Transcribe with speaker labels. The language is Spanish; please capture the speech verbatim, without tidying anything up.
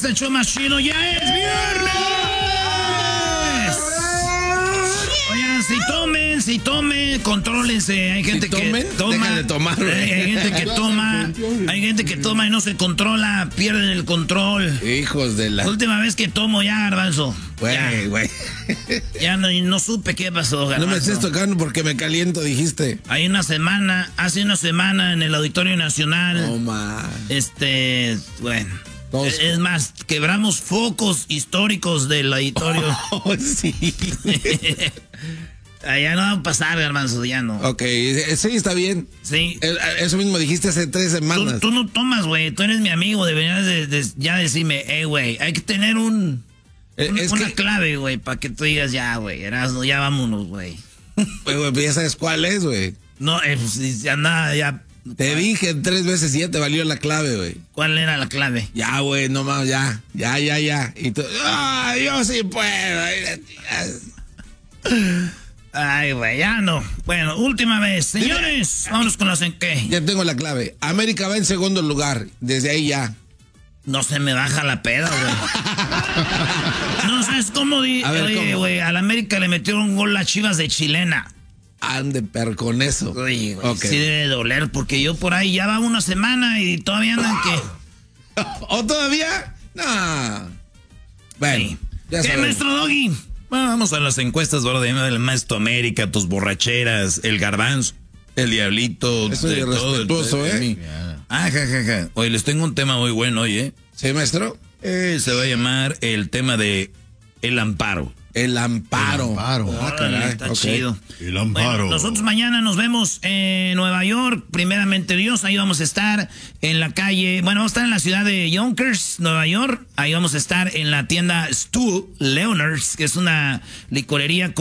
Speaker 1: este show más chido ya es viernes. Oigan, si tomen, si tomen, contrólense. Hay gente
Speaker 2: si tomen,
Speaker 1: que toma.
Speaker 2: dejan de tomar,
Speaker 1: hay, hay gente que toma. Hay gente que toma y no se controla, pierden el control.
Speaker 2: Hijos de la...
Speaker 1: La última vez que tomo ya, Garbanzo.
Speaker 2: Güey, güey.
Speaker 1: Ya no, no supe qué pasó, Garbanzo.
Speaker 2: No me estés tocando porque me caliento, dijiste.
Speaker 1: Hay una semana, hace una semana en el Auditorio Nacional.
Speaker 2: No, man.
Speaker 1: Este, bueno.
Speaker 2: Todos...
Speaker 1: Es más, quebramos focos históricos del auditorio.
Speaker 2: Oh, sí.
Speaker 1: Ya no va a pasar, Garbanzo, ya no.
Speaker 2: Ok, sí, está bien.
Speaker 1: Sí.
Speaker 2: Eso mismo dijiste hace tres semanas.
Speaker 1: Tú, tú no tomas, güey. Tú eres mi amigo. Deberías de, de, ya decirme, hey, güey, hay que tener un... Un,
Speaker 2: es
Speaker 1: una
Speaker 2: que...
Speaker 1: clave, güey, para que tú digas, ya, güey, Erasmo, ya vámonos, güey.
Speaker 2: Güey, güey, ya sabes cuál es, güey.
Speaker 1: No, eh, pues ya nada, ya...
Speaker 2: Te dije tres veces y ya te valió la clave, güey.
Speaker 1: ¿Cuál era la clave?
Speaker 2: Ya, güey, no más, ya, ya, ya, ya. Y tú, ah, yo sí puedo.
Speaker 1: Ay, güey, ya no. Bueno, última vez. Señores, vámonos con las en qué.
Speaker 2: Ya tengo la clave. América va en segundo lugar. Desde ahí ya.
Speaker 1: No se me baja la peda, güey. No sabes cómo di.
Speaker 2: A ver,
Speaker 1: oye, güey, al América le metieron un gol a Chivas de chilena.
Speaker 2: Ande, pero con eso.
Speaker 1: Oye, güey,
Speaker 2: okay.
Speaker 1: Sí debe doler, porque yo por ahí ya va una semana y todavía andan que...
Speaker 2: ¿O todavía? No. Bueno,
Speaker 1: sí.
Speaker 2: ya
Speaker 1: ¿Qué,
Speaker 2: sabemos.
Speaker 1: maestro Doggy?
Speaker 3: Bueno, vamos a las encuestas, bro, del Maestro América, tus borracheras, el garbanzo, el diablito,
Speaker 2: Eso
Speaker 3: de
Speaker 2: es
Speaker 3: todo.
Speaker 2: respetuoso,
Speaker 3: el,
Speaker 2: ¿eh?
Speaker 3: Yeah. Ah, ja, ja, ja. Oye, les tengo un tema muy bueno hoy, ¿eh?
Speaker 2: ¿Sí, maestro?
Speaker 3: Eh, se va a llamar el tema de el amparo.
Speaker 2: El amparo.
Speaker 4: El amparo.
Speaker 1: Ah, caray, está okay. Chido.
Speaker 4: El amparo.
Speaker 1: Bueno, nosotros mañana nos vemos en Nueva York, primeramente Dios, ahí vamos a estar en la calle, bueno, vamos a estar en la ciudad de Yonkers, Nueva York, ahí vamos a estar en la tienda Stu Leonard's, que es una licorería